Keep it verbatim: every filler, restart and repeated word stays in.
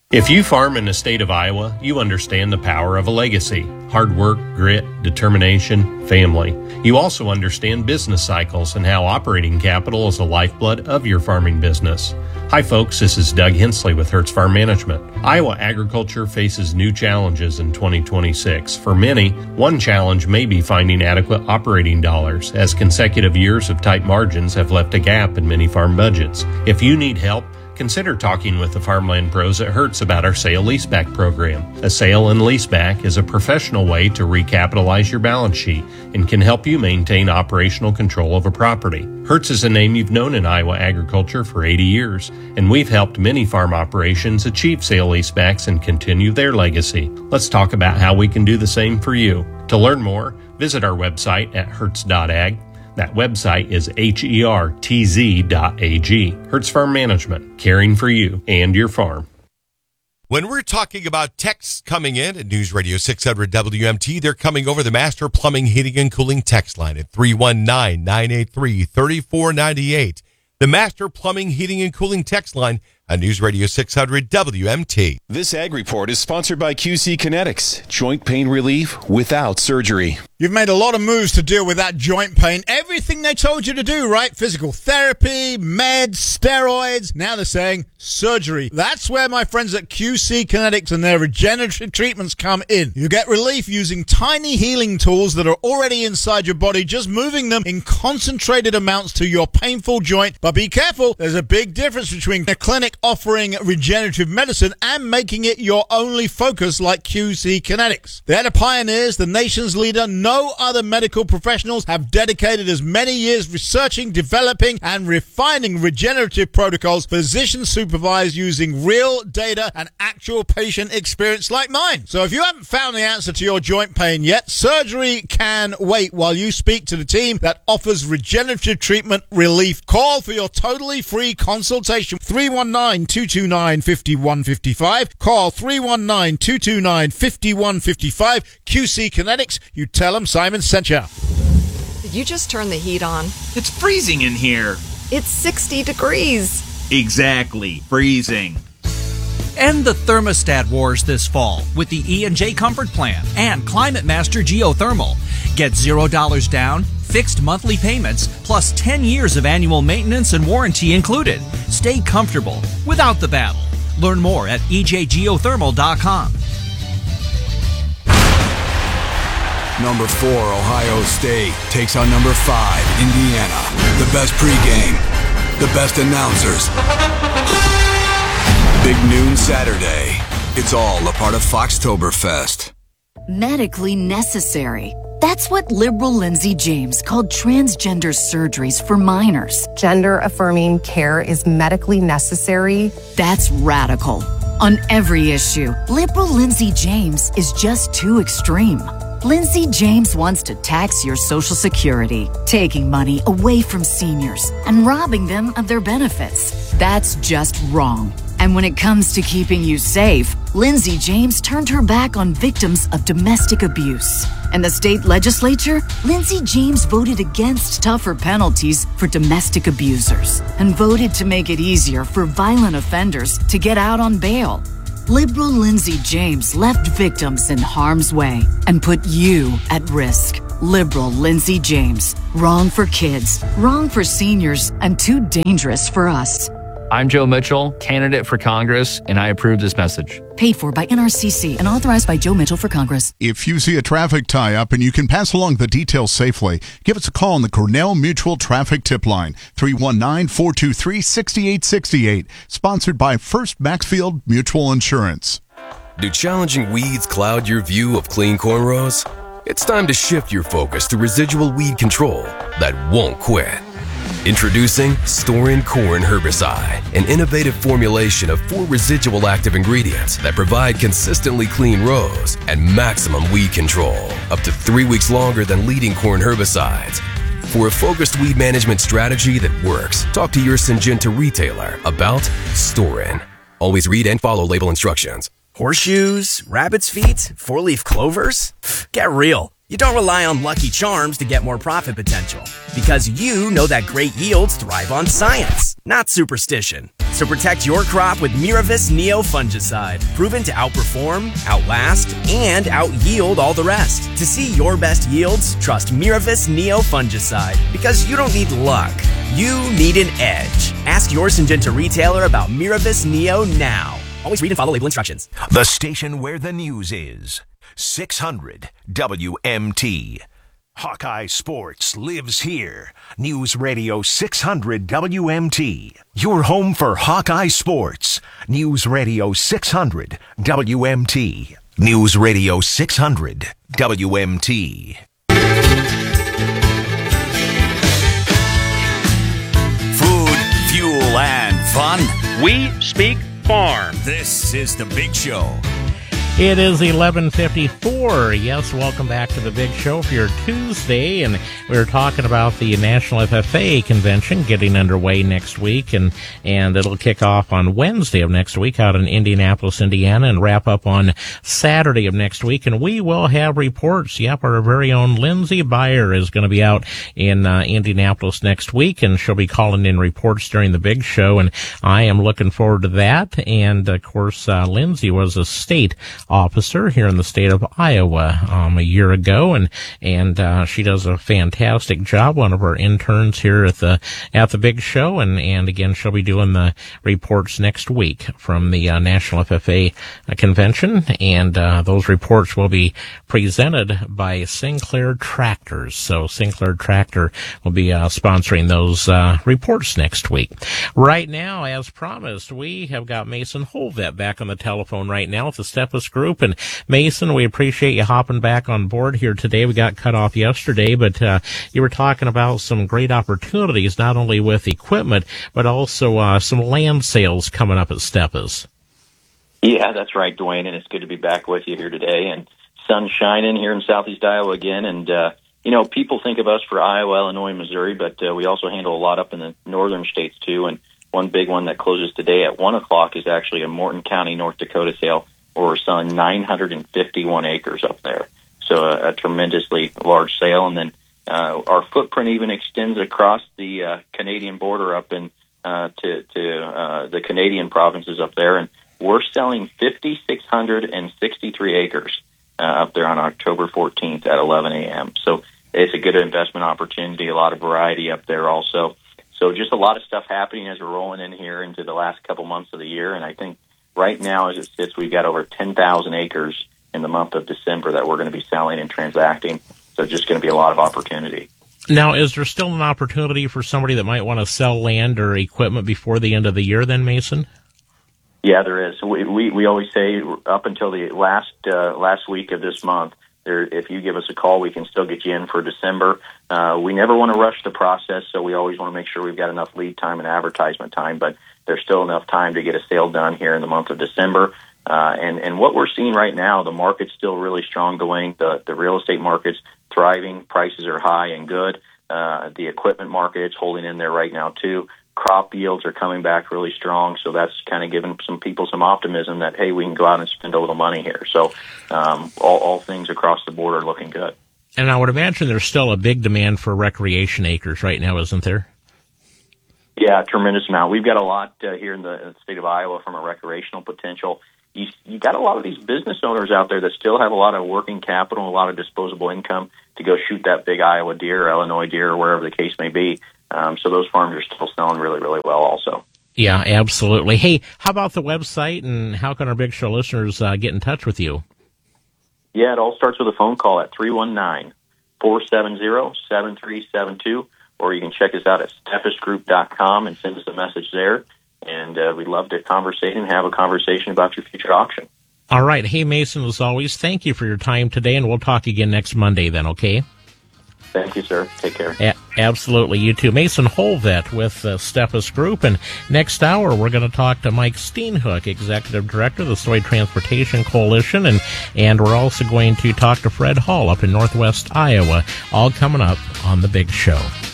If you farm in the state of Iowa, you understand the power of a legacy. Hard work, grit, determination, family. You also understand business cycles and how operating capital is the lifeblood of your farming business. Hi folks, this is Doug Hensley with Hertz Farm Management. Iowa agriculture faces new challenges in twenty twenty-six. For many, one challenge may be finding adequate operating dollars, as consecutive years of tight margins have left a gap in many farm budgets. If you need help, consider talking with the farmland pros at Hertz about our sale leaseback program. A sale and leaseback is a professional way to recapitalize your balance sheet and can help you maintain operational control of a property. Hertz is a name you've known in Iowa agriculture for eighty years, and we've helped many farm operations achieve sale leasebacks and continue their legacy. Let's talk about how we can do the same for you. To learn more, visit our website at hertz dot ag. That website is H E R T Z dot A G. Hertz Farm Management, caring for you and your farm. When we're talking about texts coming in at News Radio six hundred W M T, they're coming over the Master Plumbing, Heating, and Cooling text line at three one nine, nine eight three, three four nine eight. The Master Plumbing, Heating, and Cooling text line on News Radio six hundred W M T. This Ag Report is sponsored by Q C Kinetics, joint pain relief without surgery. You've made a lot of moves to deal with that joint pain. Everything they told you to do, right? Physical therapy, meds, steroids. Now they're saying surgery. That's where my friends at Q C Kinetics and their regenerative treatments come in. You get relief using tiny healing tools that are already inside your body, just moving them in concentrated amounts to your painful joint. But be careful, there's a big difference between a clinic offering regenerative medicine and making it your only focus like Q C Kinetics. They're the pioneers, the nation's leader. No other medical professionals have dedicated as many years researching, developing, and refining regenerative protocols, physician supervised using real data and actual patient experience like mine. So if you haven't found the answer to your joint pain yet, surgery can wait while you speak to the team that offers regenerative treatment relief. Call for your totally free consultation. three one nine, two two nine, five one five five. Call three one nine, two two nine, five one five five. Q C Kinetics. You tell them Simon sent you. Did you just turn the heat on? It's freezing in here. It's sixty degrees. Exactly. Freezing. End the thermostat wars this fall with the E and J Comfort Plan and Climate Master Geothermal. Get zero dollars down, fixed monthly payments, plus ten years of annual maintenance and warranty included. Stay comfortable without the battle. Learn more at E J geothermal dot com. Number four, Ohio State takes on number five, Indiana. The best pregame, the best announcers. Big noon Saturday. It's all a part of Foxtoberfest. Medically necessary. That's what liberal Lindsay James called transgender surgeries for minors. Gender-affirming care is medically necessary. That's radical. On every issue, liberal Lindsay James is just too extreme. Lindsay James wants to tax your Social Security, taking money away from seniors and robbing them of their benefits. That's just wrong. And when it comes to keeping you safe, Lindsay James turned her back on victims of domestic abuse. In the state legislature, Lindsay James voted against tougher penalties for domestic abusers and voted to make it easier for violent offenders to get out on bail. Liberal Lindsay James left victims in harm's way and put you at risk. Liberal Lindsay James. Wrong for kids, wrong for seniors, and too dangerous for us. I'm Joe Mitchell, candidate for Congress, and I approve this message. Paid for by N R C C and authorized by Joe Mitchell for Congress. If you see a traffic tie-up and you can pass along the details safely, give us a call on the Cornell Mutual Traffic Tip Line, three one nine, four two three, six eight six eight, sponsored by First Maxfield Mutual Insurance. Do challenging weeds cloud your view of clean cornrows? It's time to shift your focus to residual weed control that won't quit. Introducing Storin Corn Herbicide, an innovative formulation of four residual active ingredients that provide consistently clean rows and maximum weed control, up to three weeks longer than leading corn herbicides. For a focused weed management strategy that works, talk to your Syngenta retailer about Storin. Always read and follow label instructions. Horseshoes, rabbit's feet, four-leaf clovers? Get real. You don't rely on Lucky Charms to get more profit potential, because you know that great yields thrive on science, not superstition. So protect your crop with Miravis Neo fungicide, proven to outperform, outlast, and out-yield all the rest. To see your best yields, trust Miravis Neo fungicide, because you don't need luck. You need an edge. Ask your Syngenta retailer about Miravis Neo now. Always read and follow label instructions. The station where the news is. six hundred W M T. Hawkeye Sports lives here. News Radio six hundred W M T. Your home for Hawkeye Sports. News Radio six hundred W M T. News Radio six hundred W M T. Food, fuel, and fun. We speak farm. This is The Big Show. It is eleven fifty-four. Yes, welcome back to the Big Show for your Tuesday, and we're talking about the National F F A Convention getting underway next week, and, and it'll kick off on Wednesday of next week out in Indianapolis, Indiana, and wrap up on Saturday of next week, and we will have reports. Yep, our very own Lindsay Beyer is going to be out in uh, Indianapolis next week, and she'll be calling in reports during the Big Show, and I am looking forward to that, and of course, uh, Lindsay was a state officer here in the state of Iowa um, a year ago, and and uh, she does a fantastic job. One of our interns here at the at the Big Show, and and again she'll be doing the reports next week from the uh, National F F A convention, and uh, those reports will be presented by Sinclair Tractors. So Sinclair Tractor will be uh, sponsoring those uh, reports next week. Right now, as promised, we have got Mason Holvet back on the telephone right now with the Stepus Group. And Mason, we appreciate you hopping back on board here today. We got cut off yesterday, but uh, you were talking about some great opportunities, not only with equipment, but also uh, some land sales coming up at Stepus. Yeah, that's right, Dwayne, and it's good to be back with you here today. And sun's shining here in southeast Iowa again, and uh, you know, people think of us for Iowa, Illinois, Missouri, but uh, we also handle a lot up in the northern states too. And one big one that closes today at one o'clock is actually a Morton County, North Dakota sale, where we're selling nine hundred fifty-one acres up there. So a, a tremendously large sale. And then uh, our footprint even extends across the uh, Canadian border up in uh, to, to uh, the Canadian provinces up there. And we're selling five thousand six hundred sixty-three acres uh, up there on October fourteenth at eleven a.m. So it's a good investment opportunity, a lot of variety up there also. So just a lot of stuff happening as we're rolling in here into the last couple months of the year. And I think right now, as it sits, we've got over ten thousand acres in the month of December that we're going to be selling and transacting. So just going to be a lot of opportunity. Now, is there still an opportunity for somebody that might want to sell land or equipment before the end of the year then, Mason? Yeah, there is. We we, we always say up until the last uh, last week of this month, there, if you give us a call, we can still get you in for December. Uh, we never want to rush the process, so we always want to make sure we've got enough lead time and advertisement time, but there's still enough time to get a sale done here in the month of December. Uh, and, and what we're seeing right now, the market's still really strong, Dwayne. The, the real estate market's thriving. Prices are high and good. Uh, the equipment market's holding in there right now, too. Crop yields are coming back really strong, so that's kind of giving some people some optimism that, hey, we can go out and spend a little money here. So um, all, all things across the board are looking good. And I would imagine there's still a big demand for recreation acres right now, isn't there? Yeah, tremendous amount. We've got a lot uh, here in the, in the state of Iowa from a recreational potential. You, you got a lot of these business owners out there that still have a lot of working capital, a lot of disposable income to go shoot that big Iowa deer or Illinois deer or wherever the case may be. Um, so those farms are still selling really, really well also. Yeah, absolutely. Hey, how about the website, and how can our Big Show listeners uh, get in touch with you? Yeah, it all starts with a phone call at three one nine, four seven zero, seven three seven two, or you can check us out at stepus group dot com and send us a message there. And uh, we'd love to conversate and have a conversation about your future auction. All right. Hey, Mason, as always, thank you for your time today, and we'll talk again next Monday then, okay? Thank you, sir. Take care. A- absolutely. You too. Mason Holvet with uh, Stepus Group. And next hour, we're going to talk to Mike Steenhoek, Executive Director of the Soy Transportation Coalition. And, and we're also going to talk to Fred Hall up in Northwest Iowa, all coming up on The Big Show.